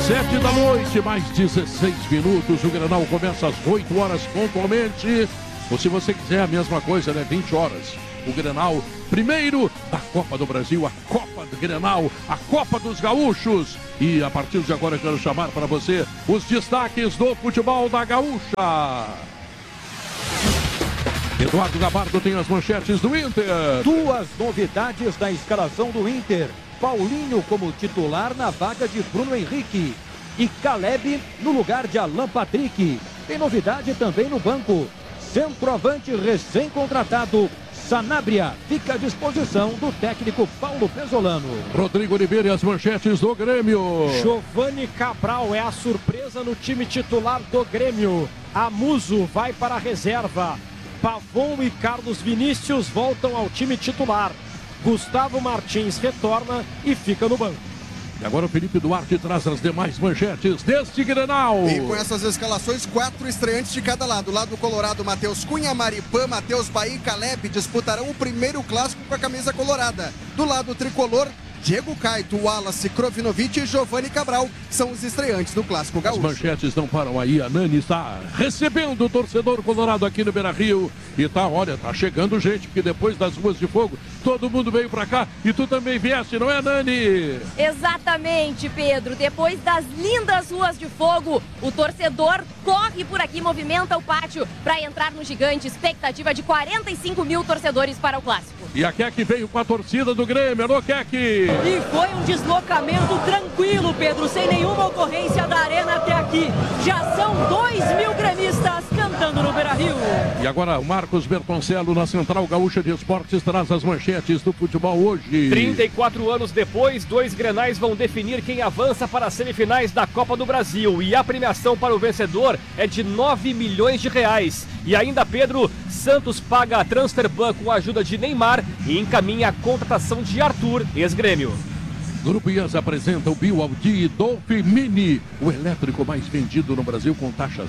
7 da noite, mais 16 minutos. O Grenal começa às 8 horas pontualmente. Ou se você quiser a mesma coisa, né? 20 horas. O Grenal, primeiro da Copa do Brasil, a Copa do Grenal, a Copa dos Gaúchos. E a partir de agora eu quero chamar para você os destaques do futebol da Gaúcha. Eduardo Gabardo tem as manchetes do Inter. Duas novidades da escalação do Inter. Paulinho como titular na vaga de Bruno Henrique. E Caleb no lugar de Alan Patrick. Tem novidade também no banco. Centroavante recém-contratado, Sanabria, fica à disposição do técnico Paulo Pesolano. Rodrigo Oliveira e as manchetes do Grêmio. Giovani Cabral é a surpresa no time titular do Grêmio. Amuso vai para a reserva. Pavon e Carlos Vinícius voltam ao time titular. Gustavo Martins retorna e fica no banco. E agora o Felipe Duarte traz as demais manchetes deste Grenal. E com essas escalações, 4 estreantes de cada lado. Lado colorado, Matheus Cunha, Maripã, Matheus Bahia e Caleb disputarão o primeiro clássico com a camisa colorada. Do lado tricolor, Diego Caito, Wallace, Krovinovic e Giovani Cabral são os estreantes do Clássico Gaúcho. As manchetes não param aí, a Nani está recebendo o torcedor colorado aqui no Beira-Rio e tá chegando gente, porque depois das ruas de fogo, todo mundo veio pra cá e tu também vieste, não é, Nani? Exatamente, Pedro, depois das lindas ruas de fogo, o torcedor corre por aqui, movimenta o pátio para entrar no gigante, expectativa de 45 mil torcedores para o Clássico. E a Kek veio com a torcida do Grêmio, alô Kek! E foi um deslocamento tranquilo, Pedro, sem nenhuma ocorrência da arena até aqui. Já são 2.000 gremistas cantando no Beira-Rio. E agora o Marcos Bertoncello na Central Gaúcha de Esportes traz as manchetes do futebol hoje. 34 anos depois, 2 Grenais vão definir quem avança para as semifinais da Copa do Brasil. E a premiação para o vencedor é de 9 milhões de reais. E ainda, Pedro, Santos paga a Transferban com a ajuda de Neymar e encaminha a contratação de Arthur, ex-Grêmio. Grupo IAS apresenta o BYD Dolphin Mini, o elétrico mais vendido no Brasil com taxa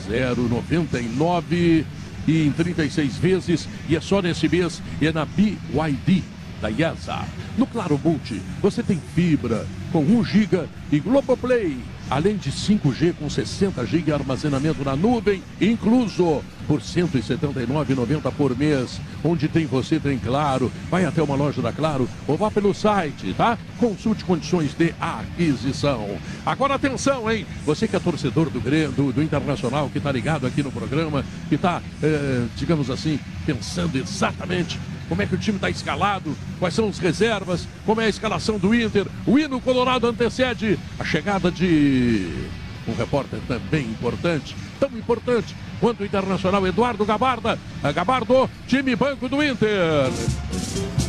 0,99 e em 36 vezes. E é só nesse mês, é na BYD da IASA. No Claro Multi, você tem fibra com 1 GB e Globoplay, além de 5G com 60 GB de armazenamento na nuvem, incluso por R$ 179,90 por mês. Onde tem você, tem Claro. Vai até uma loja da Claro ou vá pelo site, tá? Consulte condições de aquisição. Agora atenção, hein? Você que é torcedor do Internacional, que tá ligado aqui no programa, que tá, digamos assim, pensando exatamente como é que o time está escalado, quais são as reservas, como é a escalação do Inter. O hino colorado antecede a chegada de um repórter também importante, tão importante quanto o Internacional, Eduardo Gabardo, time banco do Inter.